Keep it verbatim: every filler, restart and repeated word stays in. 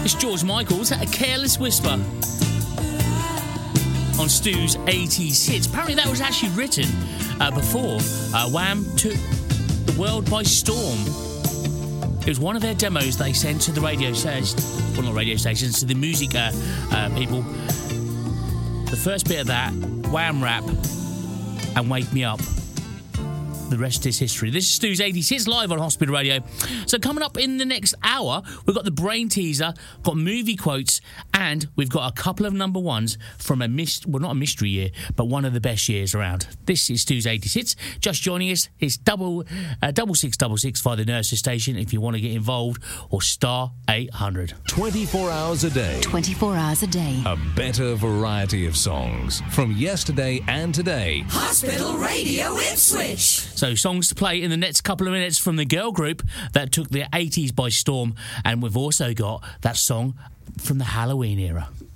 It's George Michael's A Careless Whisper on Stu's eighties hits. Apparently that was actually written uh, before uh, Wham took the world by storm. It was one of their demos they sent to the radio stations, well not radio stations, to the music uh, uh, people. The first bit of that, Wham rap and Wake Me Up. The rest is history. This is Stu's eighties hits live on Hospital Radio. So coming up in the next hour, we've got the brain teaser, got movie quotes, and we've got a couple of number ones from a mist, well not a mystery year, but one of the best years around. This is Stu's eighties hits. Just joining us, it's double uh, double six double six via the nurses station if you want to get involved, or star eight hundred. twenty-four hours a day. twenty-four hours a day. A better variety of songs from yesterday and today. Hospital Radio Ipswich. So songs to play in the next couple of minutes from the girl group that took the eighties by storm. And we've also got that song from the Halloween era.